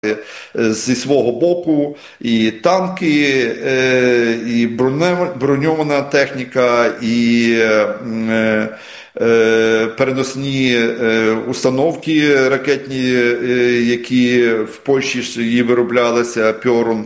зі свого боку і танки, і броньована техніка, і переносні установки ракетні, які в Польщі її вироблялися, Пьорун.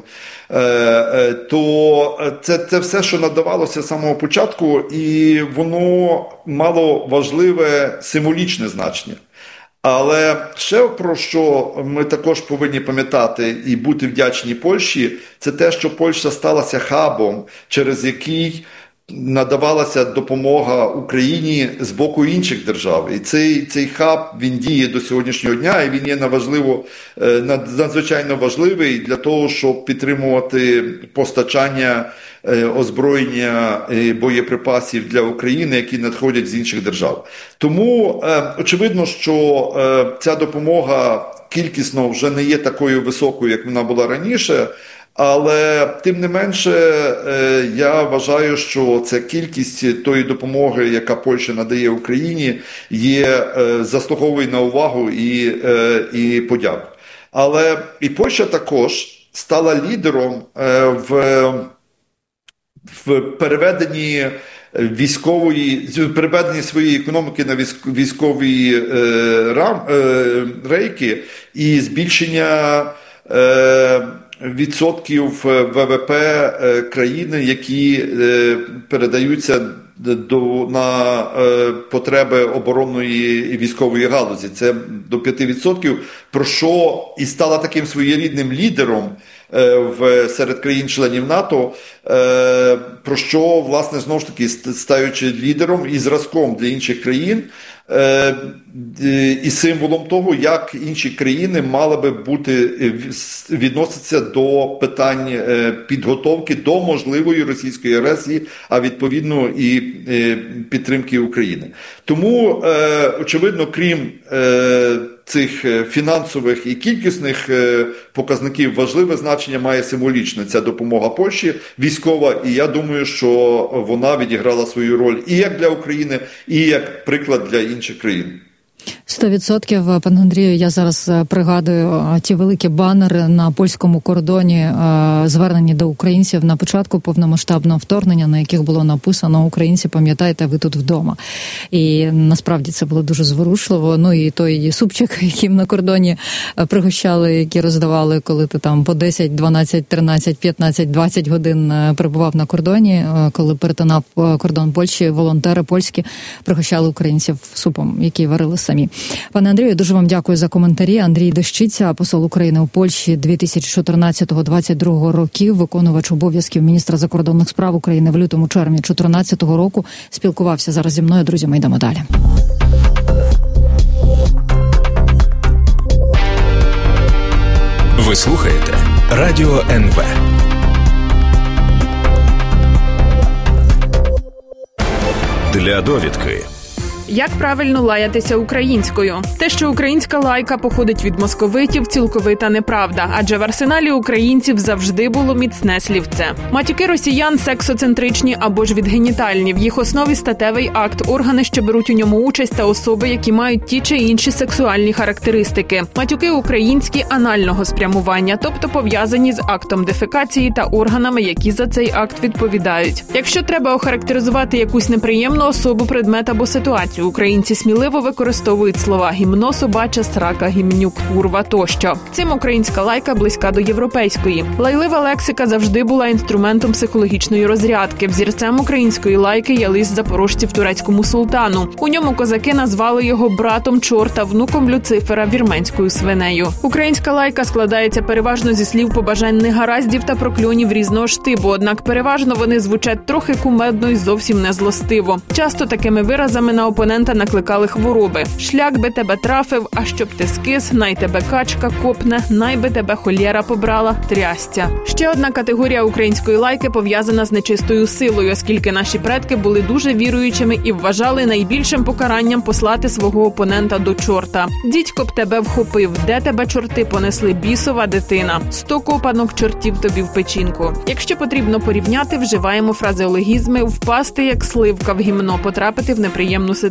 То це все, що надавалося з самого початку, і воно мало важливе символічне значення. Але ще про що ми також повинні пам'ятати і бути вдячні Польщі, це те, що Польща сталася хабом, через який надавалася допомога Україні з боку інших держав. І цей хаб, він діє до сьогоднішнього дня, і він є надзвичайно важливий для того, щоб підтримувати постачання озброєння, боєприпасів для України, які надходять з інших держав. Тому очевидно, що ця допомога кількісно вже не є такою високою, як вона була раніше, але тим не менше я вважаю, що ця кількість тої допомоги, яка Польща надає Україні, заслуговує на увагу і подяку. Але і Польща також стала лідером в переведенні своєї економіки на військові рейки і збільшення відсотків ВВП країни, які передаються на потреби оборонної і військової галузі. Це до 5%, про що і стала таким своєрідним лідером серед країн-членів НАТО, про що, власне, знову ж таки, стаючи лідером і зразком для інших країн, і символом того, як інші країни мали би відноситися до питань підготовки до можливої російської агресії, а відповідно і підтримки України. Тому, очевидно, крім цих фінансових і кількісних показників, важливе значення має символічне ця допомога Польщі військова, і я думаю, що вона відіграла свою роль і як для України, і як приклад для інших країн. 100%, пане Андрію, я зараз пригадую ті великі банери на польському кордоні, звернені до українців на початку повномасштабного вторгнення, на яких було написано «Українці, пам'ятайте, ви тут вдома». І насправді це було дуже зворушливо. Ну і той супчик, яким на кордоні пригощали, які роздавали, коли ти там по 10, 12, 13, 15, 20 годин перебував на кордоні, коли перетинав кордон Польщі, волонтери польські пригощали українців супом, який варили самі. Пане Андрію, дуже вам дякую за коментарі. Андрій Дещиця, посол України у Польщі 2014-2022 років, виконувач обов'язків міністра закордонних справ України в лютому-червні 2014 року, спілкувався зараз зі мною. Друзі, ми йдемо далі. Ви слухаєте Радіо НВ. Для довідки. Як правильно лаятися українською? Те, що українська лайка походить від московитів, цілковита неправда, адже в арсеналі українців завжди було міцне слівце. Матюки росіян сексоцентричні або ж відгенітальні. В їх основі статевий акт, органи, що беруть у ньому участь, та особи, які мають ті чи інші сексуальні характеристики. Матюки українські анального спрямування, тобто пов'язані з актом дефекації та органами, які за цей акт відповідають. Якщо треба охарактеризувати якусь неприємну особу, предмет або ситуацію, українці сміливо використовують слова гімно, собача, срака, гімнюк, курва тощо. Цим українська лайка близька до європейської. Лайлива лексика завжди була інструментом психологічної розрядки. Взірцем української лайки є лист запорожців турецькому султану. У ньому козаки назвали його братом чорта, внуком Люцифера, вірменською свинею. Українська лайка складається переважно зі слів побажань негараздів та прокльонів різного штибу, однак переважно вони звучать трохи кумедно і зовсім не злостиво. Часто такими виразами на опонента накликали хвороби. Шлях би тебе трафив, а щоб ти скис, най тебе качка копне, най би тебе холєра побрала, трястя. Ще одна категорія української лайки пов'язана з нечистою силою, оскільки наші предки були дуже віруючими і вважали найбільшим покаранням послати свого опонента до чорта. Дідько б тебе вхопив, де тебе чорти понесли, бісова дитина. 100 копанок чортів тобі в печінку. Якщо потрібно порівняти, вживаємо фразеологізми: впасти як сливка в гімно, потрапити в неприємну ситуацію.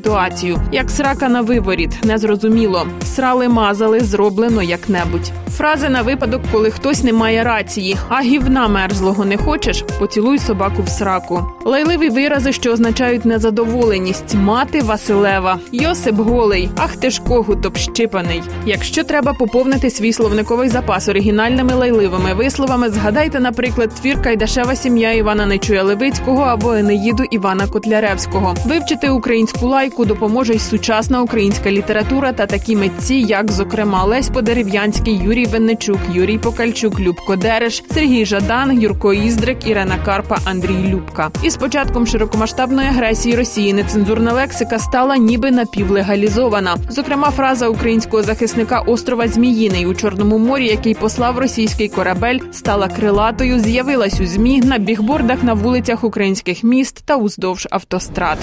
ситуацію. Як срака на виворіт, незрозуміло. Срали-мазали, зроблено як-небудь. Фрази на випадок, коли хтось не має рації. А гівна мерзлого не хочеш? Поцілуй собаку в сраку. Лайливі вирази, що означають незадоволеність. Мати Василева. Йосип голий. Ах ти ж когут общипаний. Якщо треба поповнити свій словниковий запас оригінальними лайливими висловами, згадайте, наприклад, твір «Кайдашева сім'я» Івана Нечуя-Левицького або «Енеїду» Івана Котляревського. Вивчити українську лайку допоможе й сучасна українська література та такі митці, як, зокрема, Лесь Подерев'янський, Юрій Винничук, Юрій Покальчук, Любко Дереш, Сергій Жадан, Юрко Іздрик, Ірена Карпа, Андрій Любка. І з початком широкомасштабної агресії Росії нецензурна лексика стала ніби напівлегалізована. Зокрема, фраза українського захисника острова Зміїний у Чорному морі, який послав російський корабель, стала крилатою, з'явилась у ЗМІ, на бігбордах на вулицях українських міст та уздовж автострад.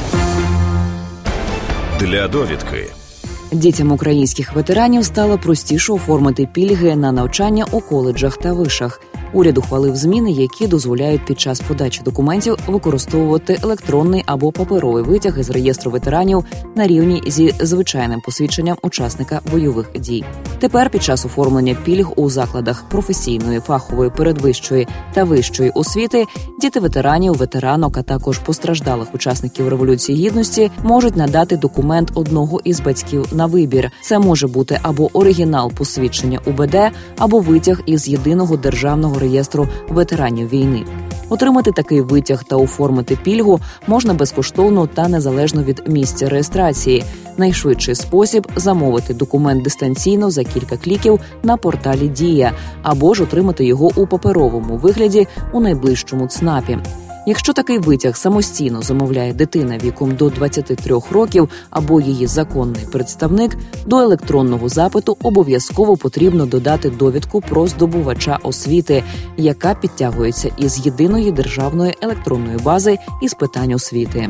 Для довідки. Дітям українських ветеранів стало простіше оформити пільги на навчання у коледжах та вишах. Уряд ухвалив зміни, які дозволяють під час подачі документів використовувати електронний або паперовий витяг із реєстру ветеранів на рівні зі звичайним посвідченням учасника бойових дій. Тепер під час оформлення пільг у закладах професійної, фахової, передвищої та вищої освіти діти ветеранів, ветеранок, а також постраждалих учасників Революції Гідності можуть надати документ одного із батьків на вибір. Це може бути або оригінал посвідчення УБД, або витяг із єдиного державного реєстру ветеранів війни. Отримати такий витяг та оформити пільгу можна безкоштовно та незалежно від місця реєстрації. Найшвидший спосіб – замовити документ дистанційно за кілька кліків на порталі «Дія» або ж отримати його у паперовому вигляді у найближчому ЦНАПі. Якщо такий витяг самостійно замовляє дитина віком до 23 років або її законний представник, до електронного запиту обов'язково потрібно додати довідку про здобувача освіти, яка підтягується із єдиної державної електронної бази із питань освіти.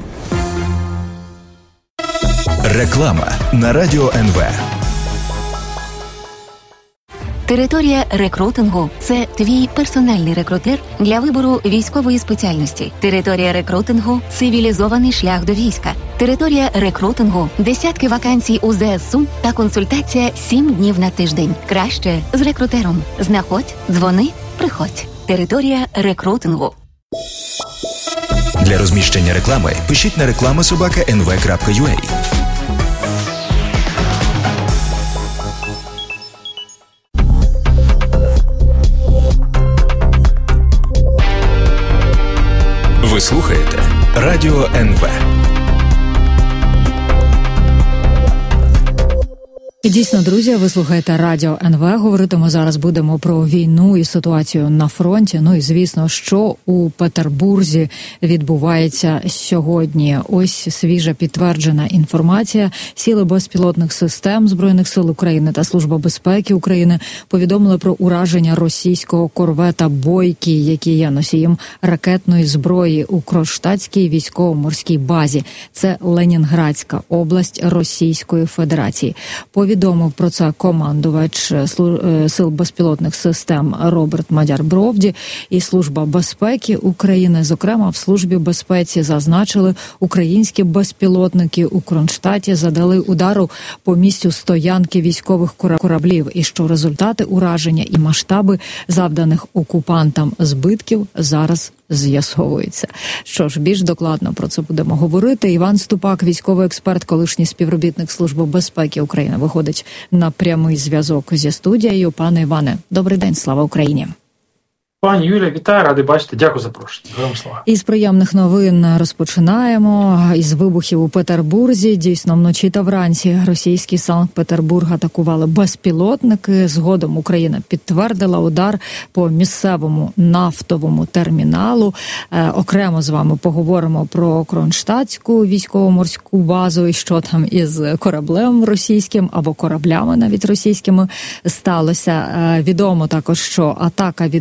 Реклама на Радіо НВ. Територія рекрутингу – це твій персональний рекрутер для вибору військової спеціальності. Територія рекрутингу – цивілізований шлях до війська. Територія рекрутингу – десятки вакансій у ЗСУ та консультація 7 днів на тиждень. Краще з рекрутером. Знаходь, дзвони, приходь. Територія рекрутингу. Для розміщення реклами пишіть на reklama@nv.ua. Ви слухаєте Радіо НВ. І дійсно, друзі, ви слухаєте Радіо НВ. Говорити ми зараз будемо про війну і ситуацію на фронті. Ну і, звісно, що у Петербурзі відбувається сьогодні. Ось свіжа підтверджена інформація. Сили безпілотних систем Збройних сил України та Служба безпеки України повідомили про ураження російського корвета «Бойкі», який є носієм ракетної зброї у Кронштадтській військово-морській базі. Це Ленінградська область Російської Федерації. Повідомив про це командувач Сил безпілотних систем Роберт Мадяр-Бровді і Служба безпеки України. Зокрема, в Службі безпеці зазначили, українські безпілотники у Кронштадті задали удару по місцю стоянки військових кораблів і що результати ураження і масштаби завданих окупантам збитків зараз з'ясовується. Що ж, більш докладно про це будемо говорити. Іван Ступак, військовий експерт, колишній співробітник Служби безпеки України, виходить на прямий зв'язок зі студією. Пане Іване, добрий день, слава Україні! Пані Юля, вітаю, радий бачити. Дякую за запрошення. Героям слава. Із приємних новин розпочинаємо. Із вибухів у Петербурзі. Дійсно, вночі та вранці російський Санкт-Петербург атакували безпілотники. Згодом Україна підтвердила удар по місцевому нафтовому терміналу. Окремо з вами поговоримо про Кронштадтську військово-морську базу і що там із кораблем російським або кораблями навіть російськими сталося. Відомо також, що атака відбувалася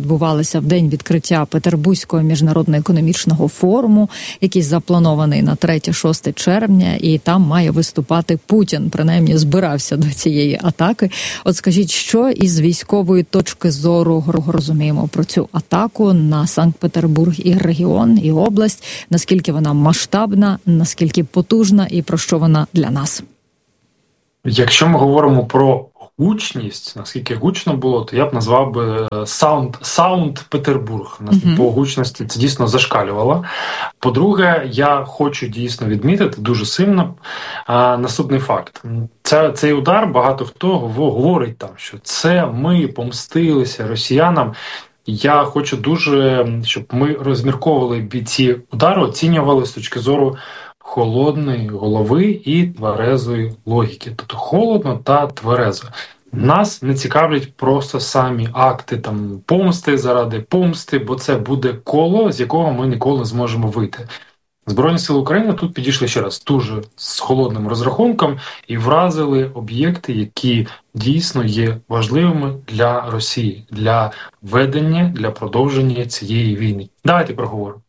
відбуватися в день відкриття Петербурзького міжнародного економічного форуму, який запланований на 3-6 червня, і там має виступати Путін, принаймні збирався до цієї атаки. От скажіть, що із військової точки зору розуміємо про цю атаку на Санкт-Петербург і регіон, і область, наскільки вона масштабна, наскільки потужна і про що вона для нас? Якщо ми говоримо про гучність, наскільки гучно було, то я б назвав би саунд Петербург. По гучності це дійсно зашкалювало. По-друге, я хочу дійсно відмітити дуже сильно наступний факт. Цей удар, багато хто говорить там, що це ми помстилися росіянам. Я хочу дуже, щоб ми розмірковували ці удари, оцінювали з точки зору холодної голови і тверезої логіки. Тобто холодно та тверезо. Нас не цікавлять просто самі акти там помсти заради помсти, бо це буде коло, з якого ми ніколи не зможемо вийти. Збройні сили України тут підійшли ще раз дуже з холодним розрахунком і вразили об'єкти, які дійсно є важливими для Росії, для ведення, для продовження цієї війни. Давайте проговоримо.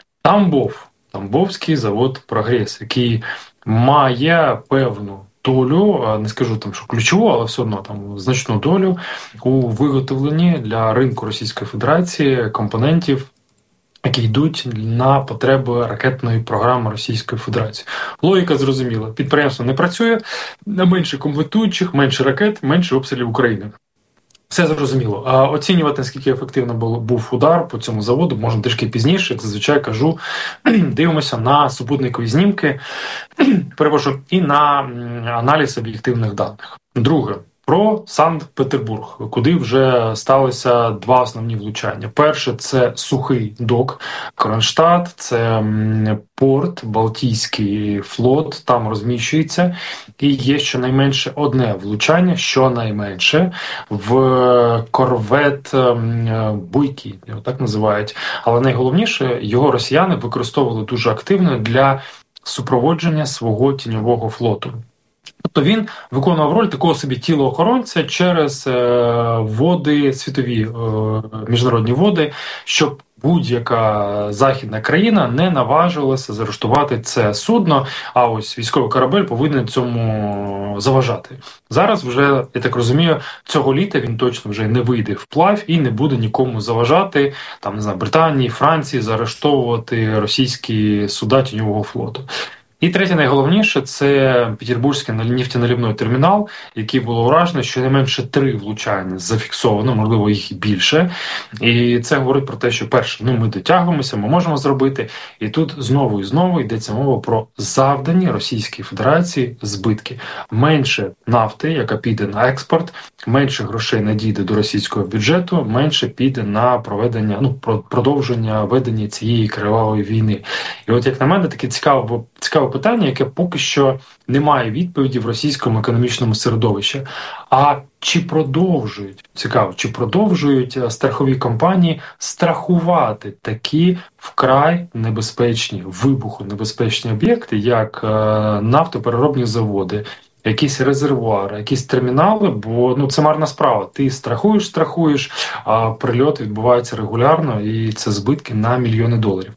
Тамбовський завод «Прогрес», який має певну долю, не скажу там, що ключову, але все одно там значну долю у виготовленні для ринку Російської Федерації компонентів, які йдуть на потреби ракетної програми Російської Федерації. Логіка зрозуміла. Підприємство не працює, менше комплектуючих, менше ракет, менше обстрілів України. Все зрозуміло. А оцінювати, наскільки ефективно був удар по цьому заводу, можна трішки пізніше, як зазвичай кажу, дивимося на супутникові знімки, і на аналіз об'єктивних даних. Друге. Про Санкт-Петербург, куди вже сталися два основні влучання. Перше – це сухий док Кронштадт, це порт, Балтійський флот, там розміщується. І є щонайменше одне влучання, щонайменше, в корвет Буйки, його так називають. Але найголовніше, його росіяни використовували дуже активно для супроводження свого тіньового флоту. Тобто він виконував роль такого собі тілоохоронця через води, світові міжнародні води, щоб будь-яка західна країна не наважилася заарештувати це судно, а ось військовий корабель повинен цьому заважати. Зараз вже, я так розумію, цього літа він точно вже не вийде вплавь і не буде нікому заважати, там, не знаю, Британії, Франції заарештовувати російські суда тіньового флоту. І третє, найголовніше, це Петербурзький нефтяналивний термінал, який було вражено, що не менше 3 влучання зафіксовано, можливо, їх і більше. І це говорить про те, що перше, ми дотягуємося, ми можемо зробити. І тут знову і знову йдеться мова про завдані Російській Федерації збитки. Менше нафти, яка піде на експорт, менше грошей надійде до російського бюджету, менше піде на проведення, продовження ведення цієї кривавої війни. І от, як на мене, таке цікаве питання, яке поки що не має відповіді в російському економічному середовищі. А чи продовжують страхові компанії страхувати такі вкрай небезпечні, вибухонебезпечні об'єкти, як нафтопереробні заводи, якісь резервуари, якісь термінали, бо це марна справа. Ти страхуєш, а прильоти відбуваються регулярно, і це збитки на мільйони доларів.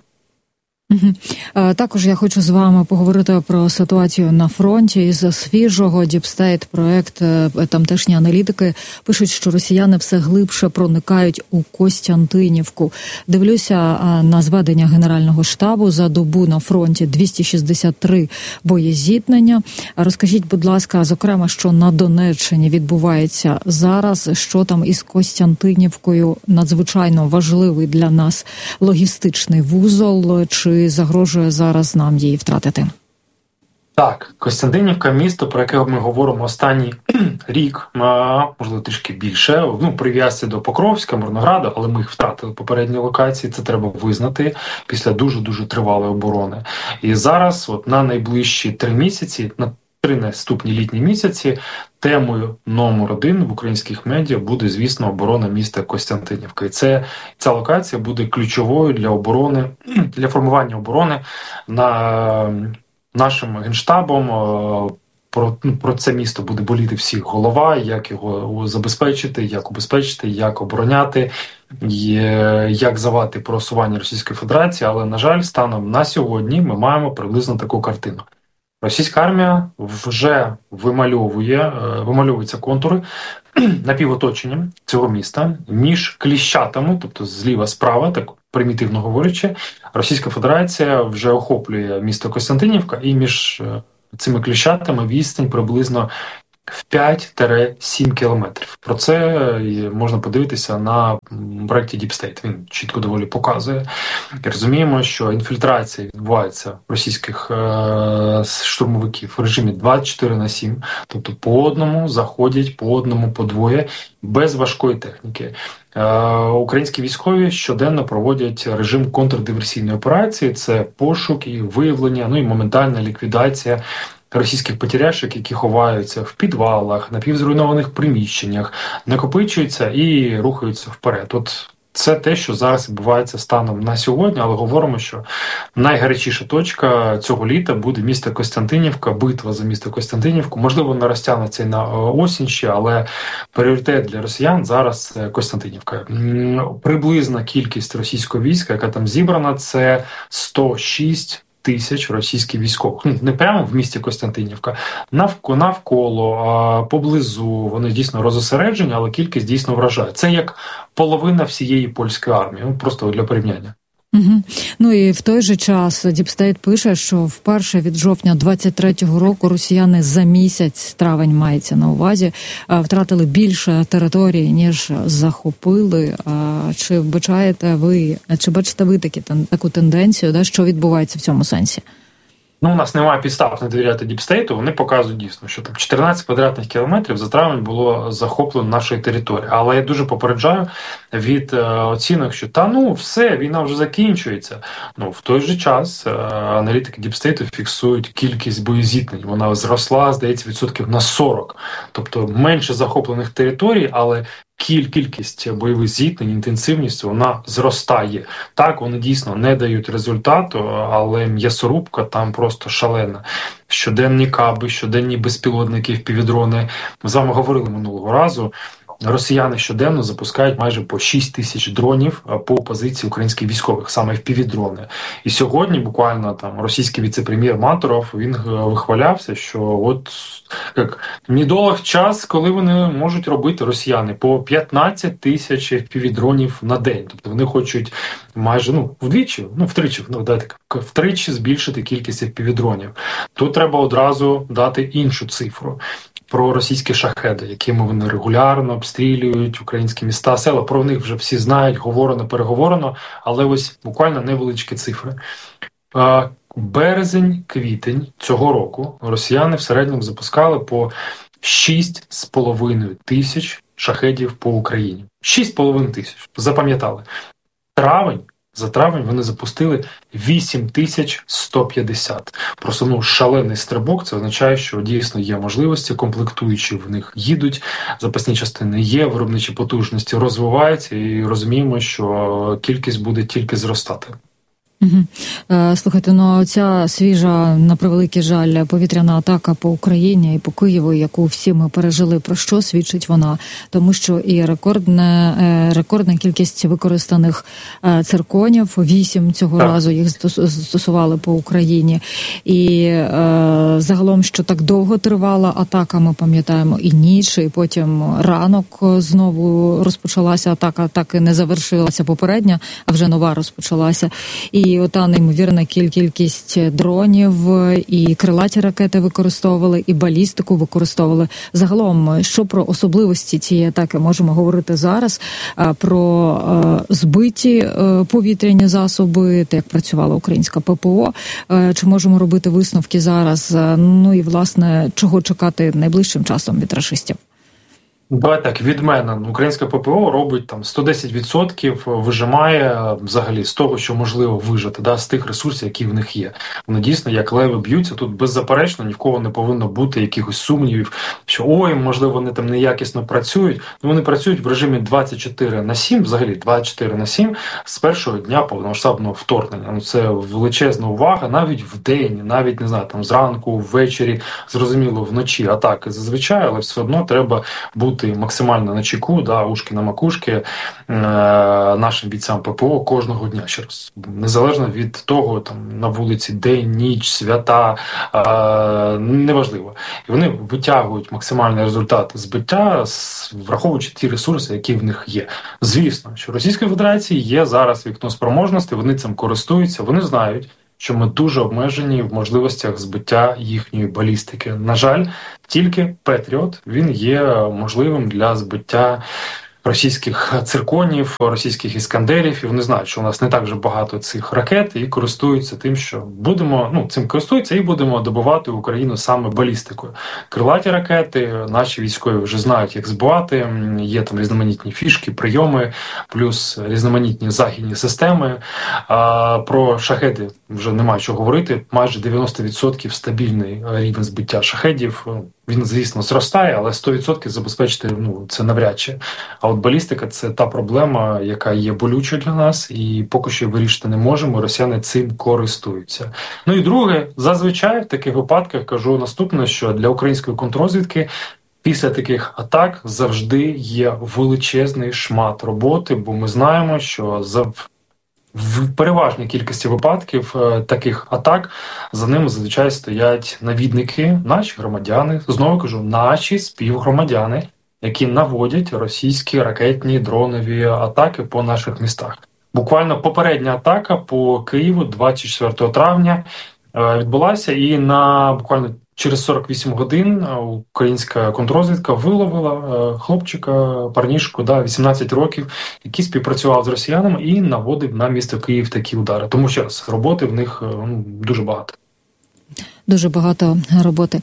Також я хочу з вами поговорити про ситуацію на фронті. Із свіжого Діпстейт проект, тамтешні аналітики пишуть, що росіяни все глибше проникають у Костянтинівку. Дивлюся на зведення Генерального штабу: за добу на фронті 263 боєзіткнення. Розкажіть, будь ласка, зокрема, що на Донеччині відбувається зараз, що там із Костянтинівкою, надзвичайно важливий для нас логістичний вузол, чи загрожує зараз нам її втратити? Так, Костянтинівка – місто, про яке ми говоримо останній рік, можливо, трішки більше, прив'язці до Покровська, Мирнограда, але ми їх втратили попередні локації, це треба визнати, після дуже-дуже тривалої оборони. І зараз, на найближчі 3 місяці, на 3 наступні літні місяці, темою номер 1 в українських медіа буде, звісно, оборона міста Костянтинівка. І ця локація буде ключовою для оборони, для формування оборони нашим генштабом. Про це місто буде боліти всіх голова, як його забезпечити, як убезпечити, як обороняти. як завадити просування Російської Федерації, але, на жаль, станом на сьогодні ми маємо приблизно таку картину. Російська армія вже вимальовуються контури напівоточення цього міста між Кліщатами, тобто зліва-справа, так примітивно говорячи, Російська Федерація вже охоплює місто Костянтинівка, і між цими Кліщатами відстань приблизно в 5-7 кілометрів. Про це можна подивитися на проєкті Deep State. Він чітко доволі показує. І розуміємо, що інфільтрація відбувається російських штурмовиків в режимі 24/7, тобто по одному заходять, по одному, по двоє, без важкої техніки. Українські військові щоденно проводять режим контрдиверсійної операції, це пошук і виявлення, і моментальна ліквідація російських потеряшок, які ховаються в підвалах, напівзруйнованих приміщеннях, накопичуються і рухаються вперед. От це те, що зараз відбувається станом на сьогодні, але говоримо, що найгарячіша точка цього літа буде місто Костянтинівка, битва за місто Костянтинівку. Можливо, не розтягнеться і на осінь ще, але пріоритет для росіян зараз Костянтинівка. Приблизна кількість російського війська, яка там зібрана, це 106 тисяч російських військових. Не прямо в місті Костянтинівка, навколо, поблизу, вони дійсно розосереджені, але кількість дійсно вражає. Це як половина всієї польської армії, просто для порівняння. Ну і в той же час Deep State пише, що вперше від жовтня 23-го року росіяни за місяць, травень мається на увазі, втратили більше території, ніж захопили. Чи бачите ви таку тенденцію, що відбувається в цьому сенсі? У нас немає підстав не довіряти Deep State, вони показують дійсно, що там 14 квадратних кілометрів за травень було захоплено нашої території. Але я дуже попереджаю від оцінок, що все, війна вже закінчується. В той же час аналітики Deep State фіксують кількість боєзіткнень. Вона зросла, здається, відсотків на 40. Тобто менше захоплених територій, але кількість бойових зіткнень, інтенсивність, вона зростає. Так, вони дійсно не дають результату, але м'ясорубка там просто шалена. Щоденні каби, щоденні безпілотники, впівдрони. Ми з вами говорили минулого разу. Росіяни щоденно запускають майже по 6 тисяч дронів по позиції українських військових, саме впівдрони. І сьогодні буквально російський віце-прем'єр Матуров, він вихвалявся, що недолуг час, коли вони можуть робити, росіяни, по 15 тисяч впівдронів на день. Тобто вони хочуть майже, втричі збільшити кількість впівдронів. Тут треба одразу дати іншу цифру. Про російські шахеди, якими вони регулярно обстрілюють українські міста, села. Про них вже всі знають, говорено, переговорено, але ось буквально невеличкі цифри. Березень-квітень цього року росіяни в середньому запускали по 6,5 тисяч шахедів по Україні. 6,5 тисяч. Запам'ятали. За травень вони запустили 8150. Просто шалений стрибок. Це означає, що дійсно є можливості, комплектуючі в них їдуть, запасні частини є, виробничі потужності розвиваються і розуміємо, що кількість буде тільки зростати. Слухайте, ця свіжа, на превеликий жаль, повітряна атака по Україні і по Києву, яку всі ми пережили, про що свідчить вона? Тому що і рекордна кількість використаних цирконів, 8 цього разу їх застосували по Україні. І загалом, що так довго тривала атака, ми пам'ятаємо, і ніч, і потім ранок знову розпочалася атака, так і не завершилася попередня, а вже нова розпочалася. І ота неймовірна кількість дронів, і крилаті ракети використовували, і балістику використовували. Загалом, що про особливості цієї атаки можемо говорити зараз? Про збиті повітряні засоби, те, як працювала українська ППО. Чи можемо робити висновки зараз? І, власне, чого чекати найближчим часом від рашистів? Давай так, від мене. Українська ППО робить 110%, вижимає взагалі з того, що можливо вижити, з тих ресурсів, які в них є. Вони дійсно як леви б'ються, тут беззаперечно ні в кого не повинно бути якихось сумнівів, що можливо вони там неякісно працюють. Вони працюють в режимі 24/7, взагалі 24/7 з першого дня повномасштабного вторгнення. Це величезна увага, навіть в день, навіть, не знаю, зранку, ввечері, зрозуміло, вночі атаки зазвичай, але все одно треба бути бути максимально на чеку, ушки на макушки нашим бійцям ППО кожного дня, ще раз. Незалежно від того, там на вулиці день, ніч, свята, неважливо. І вони витягують максимальний результат збиття, враховуючи ті ресурси, які в них є. Звісно, що Російської Федерації є зараз вікно спроможності, вони цим користуються, вони знають, що ми дуже обмежені в можливостях збиття їхньої балістики. На жаль, тільки Петріот, він є можливим для збиття російських цирконів, російських іскандерів, і вони знають, що у нас не так же багато цих ракет, і користуються тим, що цим користуються і будемо добувати Україну саме балістикою. Крилаті ракети, наші військові вже знають, як збивати, є там різноманітні фішки, прийоми, плюс різноманітні західні системи. Про шахеди вже немає чого говорити, майже 90% стабільний рівень збиття шахедів. Він, звісно, зростає, але 100% забезпечити це навряд чи. А от балістика – це та проблема, яка є болючою для нас, і поки що вирішити не можемо, росіяни цим користуються. І друге, зазвичай в таких випадках кажу наступне, що для української контррозвідки після таких атак завжди є величезний шмат роботи, бо ми знаємо, що в переважній кількості випадків таких атак за ними зазвичай стоять навідники, наші громадяни, знову кажу, наші співгромадяни, які наводять російські ракетні дронові атаки по наших містах. Буквально попередня атака по Києву 24 травня відбулася, і буквально через 48 годин українська контррозвідка виловила хлопчика, парнішку, 18 років, який співпрацював з росіянами і наводив на місто Київ такі удари. Тому що роботи в них дуже багато. Дуже багато роботи.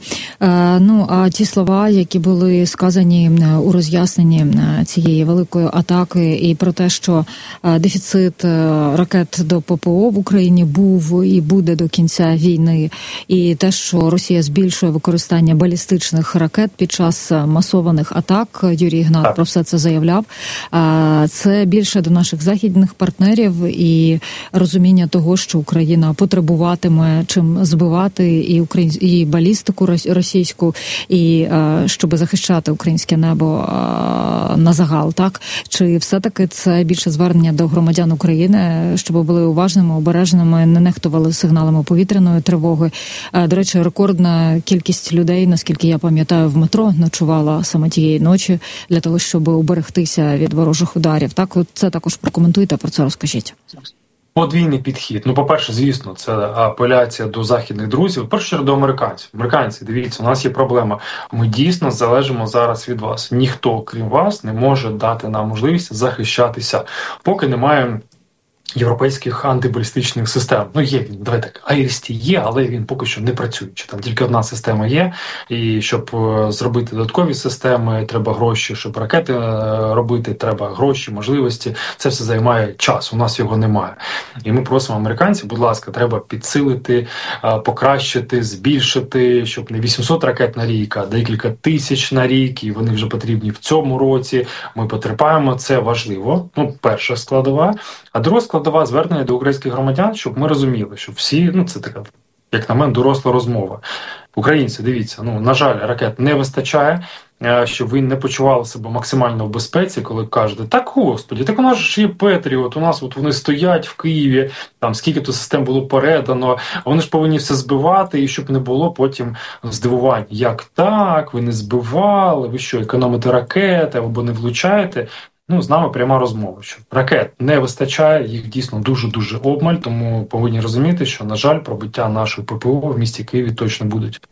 А ті слова, які були сказані у роз'ясненні цієї великої атаки, і про те, що дефіцит ракет до ППО в Україні був і буде до кінця війни, і те, що Росія збільшує використання балістичних ракет під час масованих атак, Юрій Ігнат про все це заявляв, це більше до наших західних партнерів і розуміння того, що Україна потребуватиме чим збивати і балістику російську, і щоб захищати українське небо на загал, так? Чи все-таки це більше звернення до громадян України, щоб були уважними, обережними, не нехтували сигналами повітряної тривоги? До речі, рекордна кількість людей, наскільки я пам'ятаю, в метро ночувала саме тієї ночі для того, щоб уберегтися від ворожих ударів. Так, це також прокоментуйте, про це розкажіть. Подвійний підхід. По-перше, звісно, це апеляція до західних друзів. В першу чергу до американців. Американці, дивіться, у нас є проблема. Ми дійсно залежимо зараз від вас. Ніхто, крім вас, не може дати нам можливість захищатися, поки немає європейських антибалістичних систем. Є він, давайте так, Айрісті є, але він поки що не працюючий. Там тільки одна система є, і щоб зробити додаткові системи, треба гроші, щоб ракети робити, треба гроші, можливості. Це все займає час, у нас його немає. І ми просимо американців, будь ласка, треба підсилити, покращити, збільшити, щоб не 800 ракет на рік, а декілька тисяч на рік, і вони вже потрібні в цьому році. Ми потерпаємо, це важливо. Перша складова. А друга складова звернення до українських громадян, щоб ми розуміли, що всі, це така, як на мене, доросла розмова. Українці, дивіться, на жаль, ракет не вистачає, щоб ви не почували себе максимально в безпеці, коли кажете, так, господі, так у нас ж є Петріот, у нас вони стоять в Києві, там скільки то систем було передано, вони ж повинні все збивати, і щоб не було потім здивувань. Як так? Ви не збивали, ви що, економите ракети, або не влучаєте? З нами пряма розмова, що ракет не вистачає, їх дійсно дуже-дуже обмаль, тому повинні розуміти, що, на жаль, пробиття нашої ППО в місті Києві точно будуть.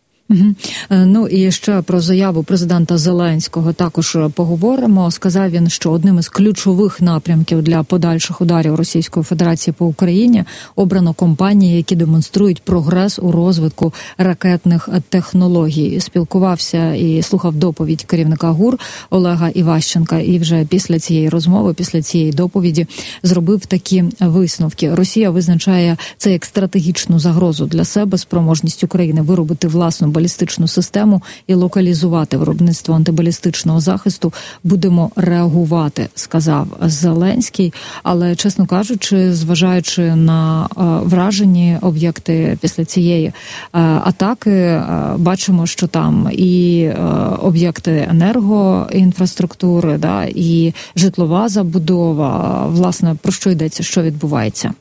І ще про заяву президента Зеленського також поговоримо. Сказав він, що одним із ключових напрямків для подальших ударів Російської Федерації по Україні обрано компанії, які демонструють прогрес у розвитку ракетних технологій. Спілкувався і слухав доповідь керівника ГУР Олега Іващенка, і вже після цієї розмови, після цієї доповіді зробив такі висновки. Росія визначає це як стратегічну загрозу для себе, спроможність України виробити власну антибалістичну систему і локалізувати виробництво антибалістичного захисту. Будемо реагувати, сказав Зеленський. Але, чесно кажучи, зважаючи на вражені об'єкти після цієї атаки, бачимо, що там і об'єкти енергоінфраструктури, да, і житлова забудова. Власне, про що йдеться, що відбувається?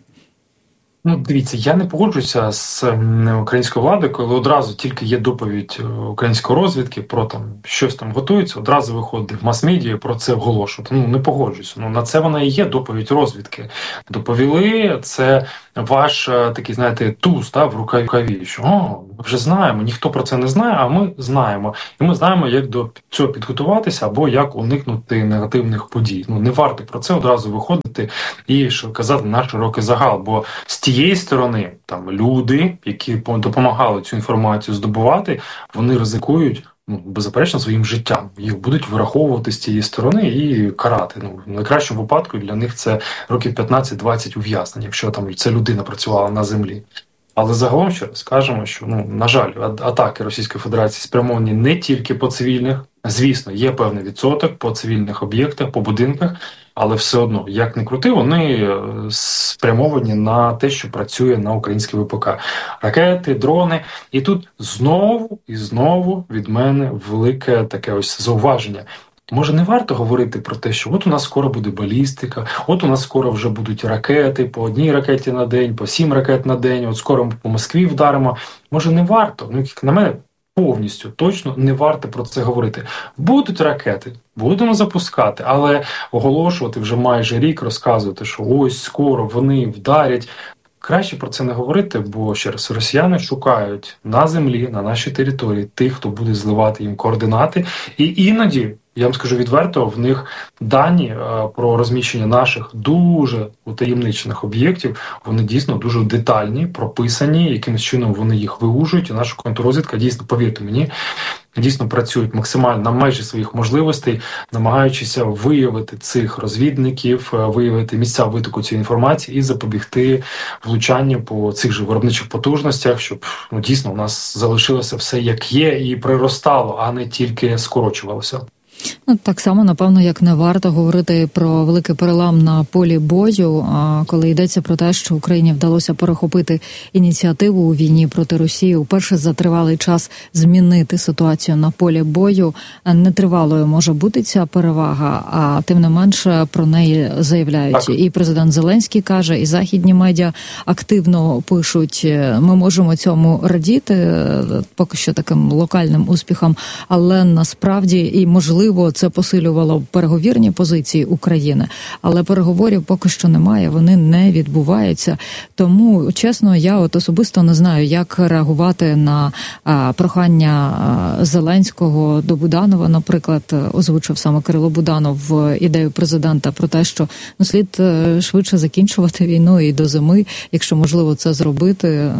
Дивіться, я не погоджуюся з українською владою, коли одразу тільки є доповідь української розвідки про там щось там готується, одразу виходить в мас-медіа про це оголошувати. Не погоджуюся. На це вона і є доповідь розвідки. Доповіли, це ваш такий, знаєте, туз в рукаві, що ми вже знаємо, ніхто про це не знає, а ми знаємо. І ми знаємо, як до цього підготуватися або як уникнути негативних подій. Не варто про це одразу виходити і казати на широкий загал, бо з тієї сторони там люди, які допомагали цю інформацію здобувати, вони ризикують беззаперечно своїм життям. Їх будуть вираховувати з цієї сторони і карати. В найкращому випадку для них це років 15-20 ув'язнення, якщо там ця людина працювала на землі. Але загалом ще раз скажемо, що, на жаль, атаки Російської Федерації спрямовані не тільки по цивільних. Звісно, є певний відсоток по цивільних об'єктах, по будинках, але все одно, як не крути, вони спрямовані на те, що працює на українській ВПК. Ракети, дрони. І тут знову і знову від мене велике таке ось зауваження. Може, не варто говорити про те, що от у нас скоро буде балістика, от у нас скоро вже будуть ракети, по 1 ракеті на день, по 7 ракет на день, от скоро ми по Москві вдаримо. Може, не варто? Як на мене, повністю точно не варто про це говорити. Будуть ракети, будемо запускати, але оголошувати вже майже рік, розказувати, що ось скоро вони вдарять. Краще про це не говорити, бо, ще раз, росіяни шукають на землі, на нашій території тих, хто буде зливати їм координати. І іноді, я вам скажу відверто, в них дані про розміщення наших дуже утаємничених об'єктів, вони дійсно дуже детальні, прописані, якимось чином вони їх виужують, і наша контррозвідка дійсно, повірте мені, дійсно працюють максимально на межі своїх можливостей, намагаючися виявити цих розвідників, виявити місця витоку цієї інформації і запобігти влучанню по цих же виробничих потужностях, щоб дійсно у нас залишилося все як є і приростало, а не тільки скорочувалося. Так само, напевно, як не варто говорити про великий перелам на полі бою, коли йдеться про те, що Україні вдалося перехопити ініціативу у війні проти Росії, уперше за тривалий час змінити ситуацію на полі бою. Нетривалою може бути ця перевага, а тим не менше про неї заявляють. Так. І президент Зеленський каже, і західні медіа активно пишуть, ми можемо цьому радіти, поки що таким локальним успіхам, але насправді і можливо це посилювало переговірні позиції України, але переговорів поки що немає, вони не відбуваються. Тому, чесно, я особисто не знаю, як реагувати на прохання Зеленського до Буданова, наприклад, озвучив саме Кирило Буданов ідею президента про те, що слід швидше закінчувати війну і до зими, якщо можливо це зробити.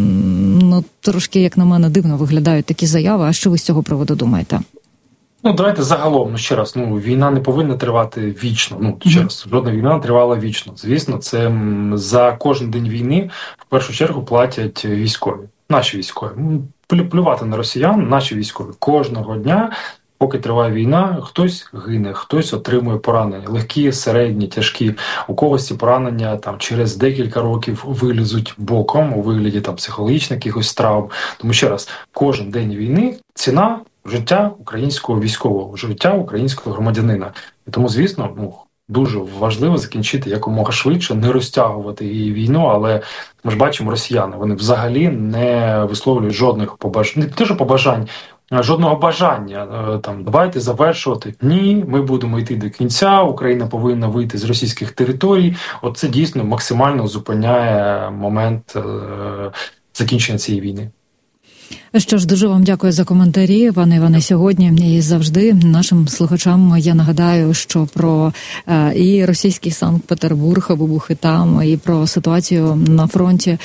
Трошки, як на мене, дивно виглядають такі заяви. А що ви з цього приводу думаєте? Давайте загалом, ще раз, війна не повинна тривати вічно. Ще раз, жодна війна не тривала вічно. Звісно, це за кожен день війни в першу чергу платять військові, наші військові. Плювати на росіян, наші військові. Кожного дня, поки триває війна, хтось гине, хтось отримує поранення. Легкі, середні, тяжкі. У когось ці поранення через декілька років вилізуть боком у вигляді психологічних якихось травм. Тому ще раз, кожен день війни ціна життя українського військового, життя українського громадянина. І тому, звісно, дуже важливо закінчити якомога швидше, не розтягувати її війну, але ми ж бачимо, росіяни, вони взагалі не висловлюють жодних побажань, не те, що побажань, жодного бажання, давайте завершувати. Ні, ми будемо йти до кінця, Україна повинна вийти з російських територій. Це дійсно максимально зупиняє момент закінчення цієї війни. Що ж, дуже вам дякую за коментарі, пане Іване, сьогодні і завжди. Нашим слухачам я нагадаю, що про і російський Санкт-Петербург, вибухи там, і про ситуацію на фронті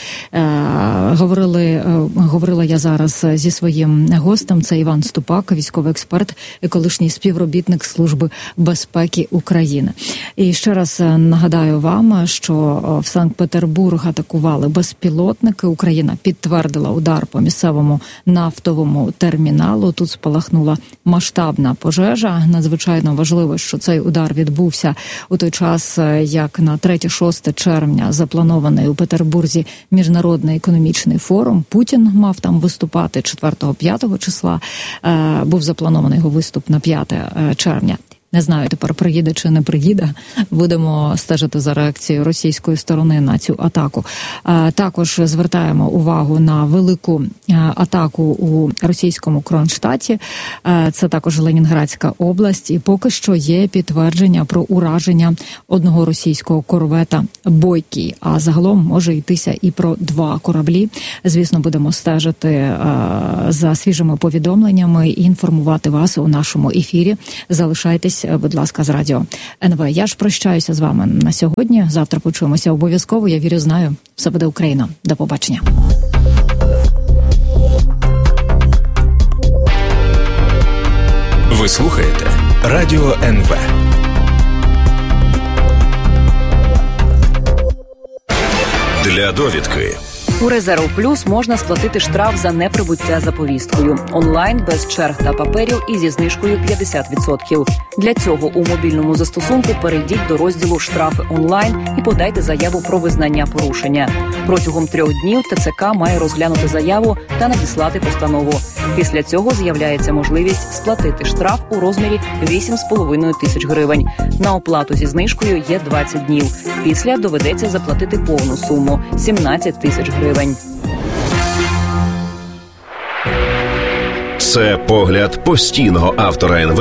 говорила я зараз зі своїм гостем. Це Іван Ступак, військовий експерт і колишній співробітник Служби безпеки України. І ще раз нагадаю вам, що в Санкт-Петербург атакували безпілотники. Україна підтвердила удар по місцевому нафтовому терміналу. Тут спалахнула масштабна пожежа. Надзвичайно важливо, що цей удар відбувся у той час, як на 3-6 червня запланований у Петербурзі міжнародний економічний форум. Путін мав там виступати 4-5 числа. Був запланований його виступ на 5 червня. Не знаю, тепер приїде чи не приїде. Будемо стежити за реакцією російської сторони на цю атаку. Також звертаємо увагу на велику атаку у російському Кронштадті. Це також Ленінградська область. І поки що є підтвердження про ураження одного російського корвета «Бойкий». А загалом може йтися і про 2 кораблі. Звісно, будемо стежити за свіжими повідомленнями і інформувати вас у нашому ефірі. Залишайтесь, будь ласка, з радіо НВ. Я ж прощаюся з вами на сьогодні. Завтра почуємося обов'язково. Я вірю, знаю. Все буде Україна. До побачення. Ви слухаєте Радіо НВ. Для довідки. У Резерв Плюс можна сплатити штраф за неприбуття за повісткою. Онлайн, без черг та паперів і зі знижкою 50%. Для цього у мобільному застосунку перейдіть до розділу «Штрафи онлайн» і подайте заяву про визнання порушення. Протягом 3 днів ТЦК має розглянути заяву та надіслати постанову. Після цього з'являється можливість сплатити штраф у розмірі 8,5 тисяч гривень. На оплату зі знижкою є 20 днів. Після доведеться заплатити повну суму – 17 тисяч гривень. Це погляд постійного автора НВ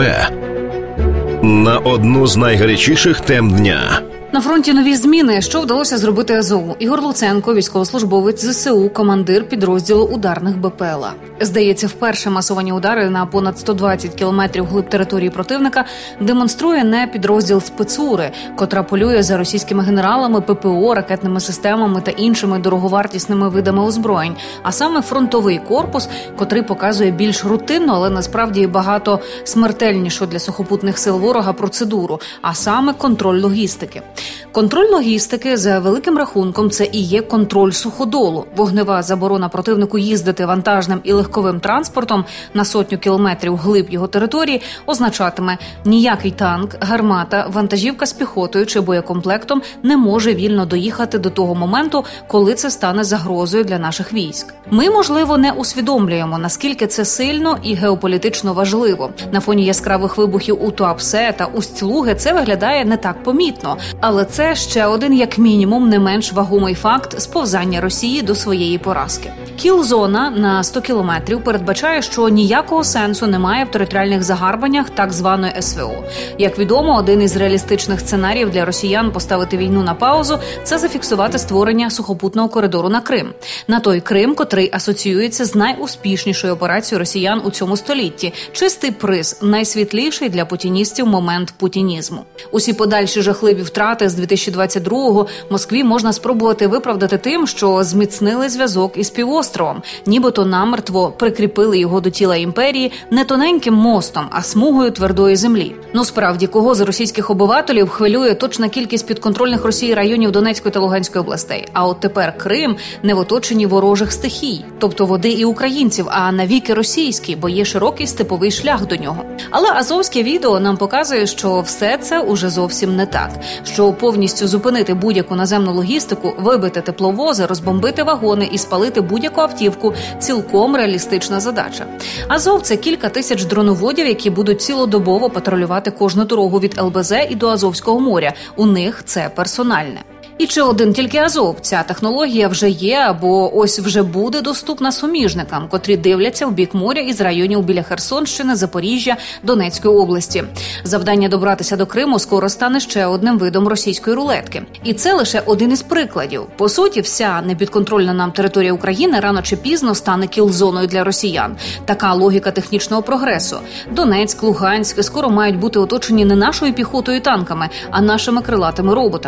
на одну з найгарячіших тем дня. На фронті нові зміни. Що вдалося зробити Азову? Ігор Луценко, військовослужбовець ЗСУ, командир підрозділу ударних БПЛА. Здається, вперше масовані удари на понад 120 кілометрів глиб території противника демонструє не підрозділ спецури, котра полює за російськими генералами, ППО, ракетними системами та іншими дороговартісними видами озброєнь, а саме фронтовий корпус, котрий показує більш рутинну, але насправді багато смертельнішу для сухопутних сил ворога процедуру, а саме контроль логістики. Контроль логістики, за великим рахунком, це і є контроль суходолу. Вогнева заборона противнику їздити вантажним і легковим транспортом на 100 кілометрів глиб його території означатиме: ніякий танк, гармата, вантажівка з піхотою чи боєкомплектом не може вільно доїхати до того моменту, коли це стане загрозою для наших військ. Ми, можливо, не усвідомлюємо, наскільки це сильно і геополітично важливо. На фоні яскравих вибухів у Туапсе та Усть-Луги це виглядає не так помітно. Але це ще один, як мінімум, не менш вагомий факт сповзання Росії до своєї поразки. Кіл-зона на 100 кілометрів передбачає, що ніякого сенсу немає в територіальних загарбаннях так званої СВО. Як відомо, один із реалістичних сценаріїв для росіян поставити війну на паузу – це зафіксувати створення сухопутного коридору на Крим. На той Крим, котрий асоціюється з найуспішнішою операцією росіян у цьому столітті. Чистий приз – найсвітліший для путіністів момент путінізму. Усі подальші жахливі втрати з 2022-го Москві можна спробувати виправдати тим, що зміцнили зв'язок із півостровом, нібито намертво прикріпили його до тіла імперії не тоненьким мостом, а смугою твердої землі. Ну справді, кого з російських обивателів хвилює точна кількість підконтрольних Росії районів Донецької та Луганської областей. А от тепер Крим не в оточенні ворожих стихій, тобто води і українців, а навіки російський, бо є широкий степовий шлях до нього. Але азовське відео нам показує, що все це уже зовсім не так. Що повністю зупинити будь-яку наземну логістику, вибити тепловози, розбомбити вагони і спалити будь-яку автівку – цілком реалістична задача. Азов – це кілька тисяч дроноводів, які будуть цілодобово патрулювати кожну дорогу від ЛБЗ і до Азовського моря. У них це персональне. І чи один тільки Азов? Ця технологія вже є або ось вже буде доступна суміжникам, котрі дивляться в бік моря із районів біля Херсонщини, Запоріжжя, Донецької області. Завдання добратися до Криму скоро стане ще одним видом російської рулетки. І це лише один із прикладів. По суті, вся непідконтрольна нам територія України рано чи пізно стане кіл-зоною для росіян. Така логіка технічного прогресу. Донецьк, Луганськ скоро мають бути оточені не нашою піхотою і танками, а нашими крилатими роботами.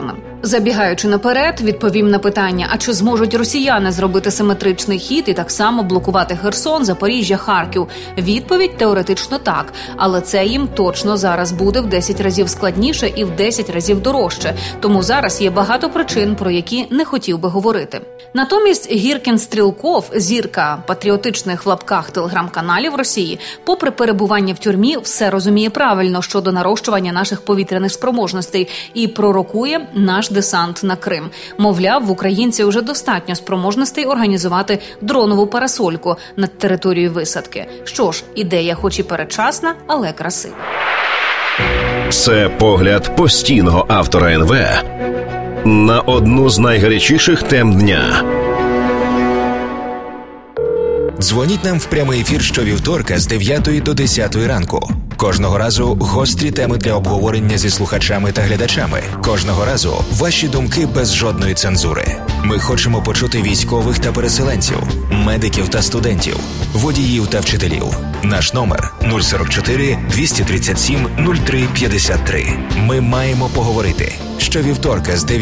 Забігаючи наперед, відповім на питання, а чи зможуть росіяни зробити симетричний хід і так само блокувати Херсон, Запоріжжя, Харків? Відповідь теоретично так, але це їм точно зараз буде в 10 разів складніше і в 10 разів дорожче. Тому зараз є багато причин, про які не хотів би говорити. Натомість Гіркін Стрілков, зірка патріотичних в лапках телеграм-каналів Росії, попри перебування в тюрмі, все розуміє правильно щодо нарощування наших повітряних спроможностей і пророкує наш десант на Крим. Мовляв, в українців вже достатньо спроможностей організувати дронову парасольку над територією висадки. Що ж, ідея хоч і передчасна, але красива. Це погляд постійного автора НВ на одну з найгарячіших тем дня. Дзвоніть нам в прямий ефір щовівторка з 9 до 10 ранку. Кожного разу гострі теми для обговорення зі слухачами та глядачами. Кожного разу ваші думки без жодної цензури. Ми хочемо почути військових та переселенців, медиків та студентів, водіїв та вчителів. Наш номер 044 237 03 53. Ми маємо поговорити. Щовівторка з 9